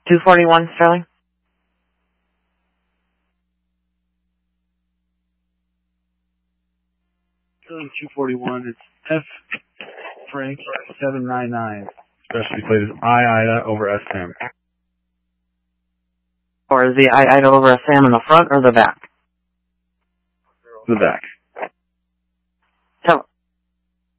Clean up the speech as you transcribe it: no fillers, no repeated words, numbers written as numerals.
241, Sterling. Sterling 241, it's F Frank 799. Specialty plate is I-Ida over S-Sam. Or is the I-Ida over a Sam in the front or the back? The back.